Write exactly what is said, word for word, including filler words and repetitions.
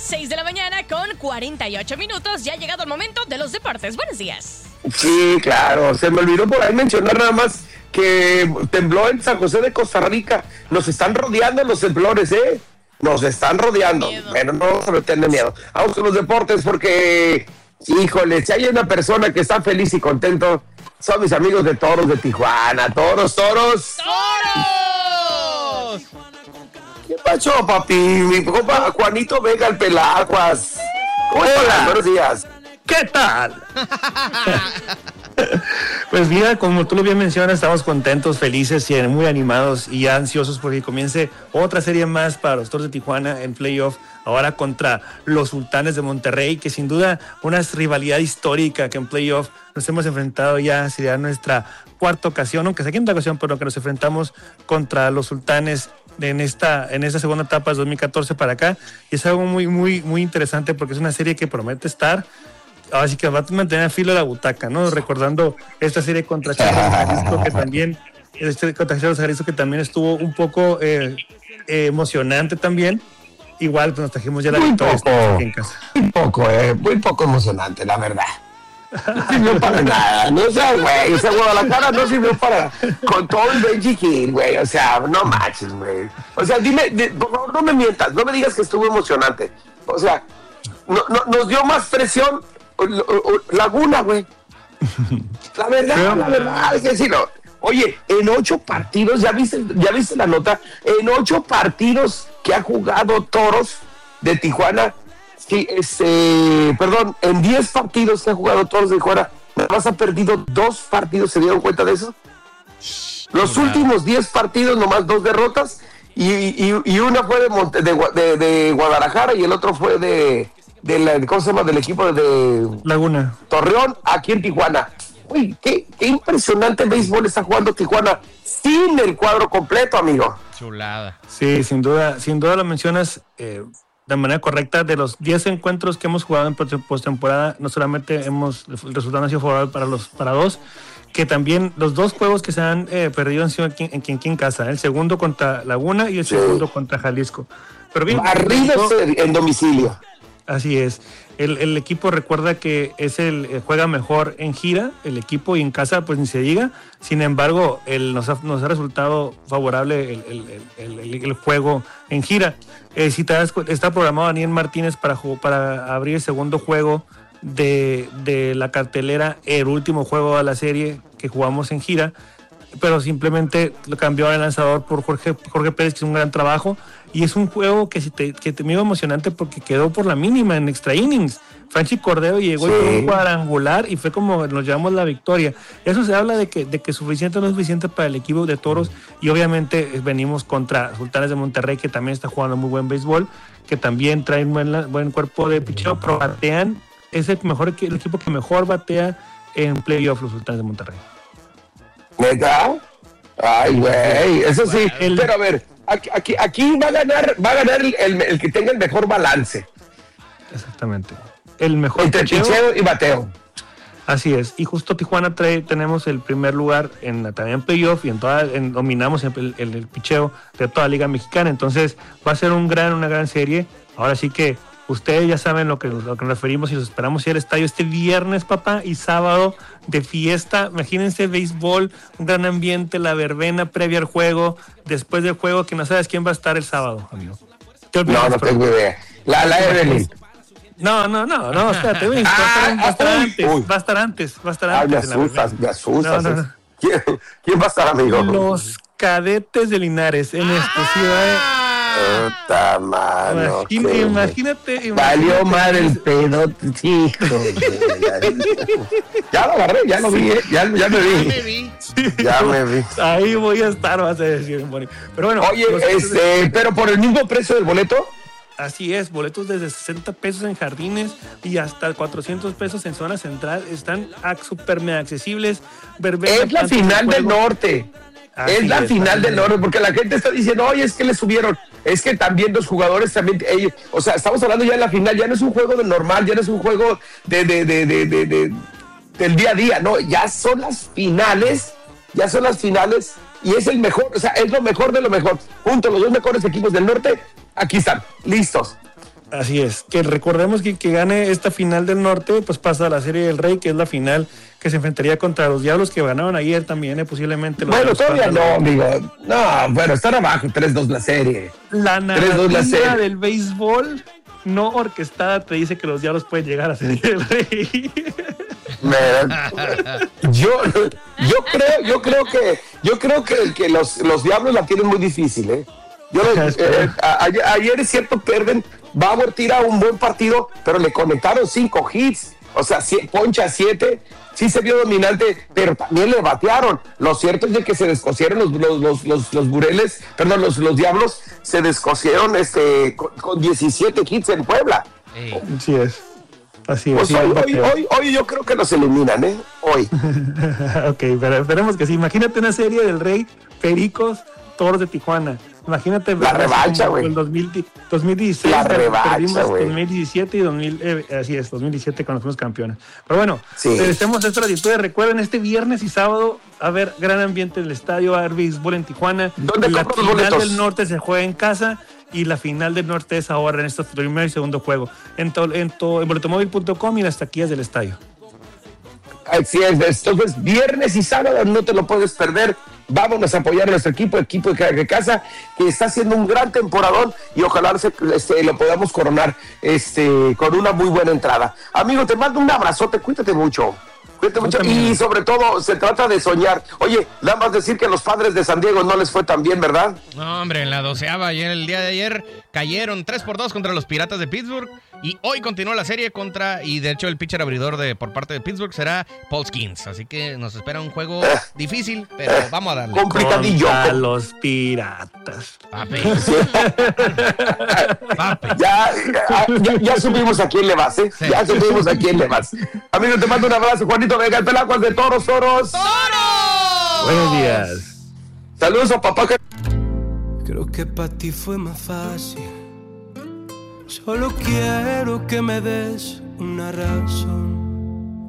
seis de la mañana con cuarenta y ocho minutos. Ya ha llegado el momento de los deportes. Buenos días. Sí, claro. Se me olvidó por ahí mencionar nada más que tembló en San José de Costa Rica. Nos están rodeando los temblores, ¿eh? Nos están rodeando. Pero no vamos a meterle miedo. Vamos con los deportes porque, híjole, si hay una persona que está feliz y contento, son mis amigos de Toros de Tijuana. Toros, toros. ¡Toros! ¿Qué pasó, papi? Mi compa Juanito Vega, el Pelaguas. Hola, buenos días. ¿Qué tal? Pues mira, como tú lo bien mencionas, estamos contentos, felices y muy animados y ansiosos porque comience otra serie más para los Toros de Tijuana en playoff, ahora contra los Sultanes de Monterrey, que sin duda una rivalidad histórica que en playoff nos hemos enfrentado ya, sería nuestra cuarta ocasión, aunque sea quinta ocasión, pero que nos enfrentamos contra los Sultanes en esta, en esta segunda etapa de dos mil catorce para acá, y es algo muy, muy, muy interesante porque es una serie que promete estar. Así que va a mantener a filo la butaca, ¿no? Recordando esta serie contra Charlos Jalisco, que también, este, contra Charlos Jalisco, que también estuvo un poco eh, eh, emocionante también. Igual, pues nos trajimos ya la muy victoria poco, aquí en casa. Muy poco, eh, muy poco emocionante, la verdad. No sirvió para nada, no sé, güey. O sea, Guadalajara no sirvió para. Con todo el Benji Hill, güey. O sea, no manches, güey. O sea, dime, de, por favor, no me mientas, no me digas que estuvo emocionante. O sea, no, no, nos dio más presión Laguna, güey. La verdad, la verdad, hay que decirlo. Oye, en ocho partidos, ¿ya viste, ya viste la nota? En ocho partidos que ha jugado Toros de Tijuana, sí, este, perdón, en diez partidos que ha jugado Toros de Tijuana, nada más ha perdido dos partidos, ¿se dieron cuenta de eso? Los no, últimos diez partidos, nomás dos derrotas, y, y, y una fue de, Monte, de, de, de Guadalajara y el otro fue de... De la, ¿cómo se llama? Del equipo de Laguna Torreón, aquí en Tijuana. Uy, qué, qué impresionante béisbol está jugando Tijuana sin el cuadro completo, amigo. Chulada. Sí, sin duda, sin duda lo mencionas eh, de manera correcta. De los diez encuentros que hemos jugado en postemporada, no solamente hemos, el resultado ha sido favorable para los para dos, que también los dos juegos que se han eh, perdido han sido aquí en, en, en casa, el segundo contra Laguna y el sí. segundo contra Jalisco. Pero bien, barridos en domicilio. Así es. El, el equipo recuerda que es el, el juega mejor en gira, el equipo, y en casa pues ni se diga. Sin embargo, el, nos, ha, nos ha resultado favorable el, el, el, el, el juego en gira. Eh, si te das, está programado Daniel Martínez para, para abrir el segundo juego de, de la cartelera, el último juego de la serie que jugamos en gira, pero simplemente lo cambió el lanzador por Jorge, Jorge Pérez, que es un gran trabajo. Y es un juego que, si te, que te me iba emocionante porque quedó por la mínima en extra innings. Franchi Cordero llegó sí. y un cuadrangular y fue como nos llevamos la victoria. Eso se habla de que, de que suficiente no es suficiente para el equipo de Toros, y obviamente venimos contra Sultanes de Monterrey, que también está jugando muy buen béisbol, que también trae un buen, buen cuerpo de picheo, pero batean, es el, mejor, el equipo que mejor batea en playoff, los Sultanes de Monterrey. ¿Neta? Ay, güey, eso sí, el, pero a ver, aquí, aquí, aquí va a ganar, va a ganar el, el, el que tenga el mejor balance. Exactamente. El mejor entre picheo, picheo y bateo. Así es, y justo Tijuana trae, tenemos el primer lugar en la también playoff y en toda, en, dominamos el, el, el picheo de toda la Liga Mexicana, entonces va a ser un gran, una gran serie. Ahora sí que ustedes ya saben lo que, lo que nos referimos y los esperamos ir al estadio este viernes, papá, y sábado de fiesta. Imagínense béisbol, un gran ambiente, la verbena previa al juego, después del juego, que no sabes quién va a estar el sábado, amigo. No, no tengo idea. La, la Evelyn. No, no, no, no, espérate, güey. Va, ah, va a estar antes, uy. va a estar antes, va a estar antes. Ay, me asustas, me asustas. No, no, no. ¿Quién, ¿Quién va a estar, amigo? Los Cadetes de Linares, en exclusiva. ¿eh? Puta mano. Imagínate, imagínate, imagínate. Valió mal el pedo, hijo. Ya lo agarré, ya lo vi, ¿eh? ya, ya me vi. Ya me vi. Ya me vi. Ahí voy a estar, vas a decir. Pero bueno. Oye, este, pero por el mismo precio del boleto. Así es, boletos desde sesenta pesos en jardines y hasta cuatrocientos pesos en zona central. Están súper mega accesibles. Verbena, es la final del norte. Así es la es, final del norte, porque la gente está diciendo, oye, es que le subieron. Es que también los jugadores también, ellos, o sea, estamos hablando ya de la final, ya no es un juego de normal, ya no es un juego de, de, de, de, de, de del día a día, no, ya son las finales, ya son las finales y es el mejor, o sea, es lo mejor de lo mejor. Junto a los dos mejores equipos del norte, aquí están, listos. Así es, que recordemos que que gane esta final del norte, pues pasa a la Serie del Rey, que es la final que se enfrentaría contra los Diablos, que ganaron ayer también, eh, posiblemente. Los Bueno, Diablos todavía no, pasan. amigo. No, bueno, están abajo, tres dos la serie. La tres dos la narrativa serie. del béisbol no orquestada te dice que los Diablos pueden llegar a Serie del Rey. Man, yo, yo creo, yo creo que, yo creo que, que los, los Diablos la tienen muy difícil, ¿eh? Yo, eh, a, ayer, ayer es cierto, pierden. Bauer tira un buen partido, pero le conectaron cinco hits, o sea, si, poncha siete, sí se vio dominante, pero también le batearon. Lo cierto es de que se descosieron los, los, los, los, los bureles, perdón, los, los Diablos se descosieron este, con, con diecisiete hits en Puebla. Ey. Así es. Así es. Pues sí, hoy, es hoy, hoy, hoy yo creo que los eliminan, ¿eh? Hoy. Ok, pero esperemos que sí. Imagínate una serie del Rey, Pericos, Toros de Tijuana. Imagínate La revancha, güey. El dos mil, dos mil dieciséis. La revancha, perdimos güey. dos mil diecisiete y dos mil, eh, así es, dos mil diecisiete cuando fuimos campeones. Pero bueno, Sí. les deseamos estas latitudes. Recuerden, este viernes y sábado a ver gran ambiente en el estadio, a ver béisbol en Tijuana. ¿Dónde La compro los final boletos? del norte se juega en casa y la final del norte es ahora en estos primer y segundo juego. En, to, en, to, en boletomóvil punto com y las taquillas del estadio. Así es, entonces viernes y sábado no te lo puedes perder. Vámonos a apoyar a nuestro equipo, equipo de casa, que está haciendo un gran temporadón y ojalá se, este, lo podamos coronar este, con una muy buena entrada. Amigo, te mando un abrazote, cuídate mucho. Cuídate mucho y sobre todo se trata de soñar. Oye, nada más decir que los Padres de San Diego no les fue tan bien, ¿verdad? No, hombre, en la doceava, ayer, el día de ayer, cayeron tres por dos contra los Piratas de Pittsburgh. Y hoy continúa la serie contra, y de hecho el pitcher abridor de por parte de Pittsburgh será Paul Skeens. Así que nos espera un juego Eh. difícil, pero Eh. vamos a darle. Complicadillo. Contra los Piratas. Papi. Sí. Papi. Ya, ya, ya, ya subimos a quién le vas, ¿eh? Sí. Ya subimos a quién le vas. Amigo, te mando un abrazo, Juanito Vega, el Pelacuas de Toros, Toros. ¡Toro! Buenos días. Saludos a papá. Creo que para ti fue más fácil. Solo quiero que me des una razón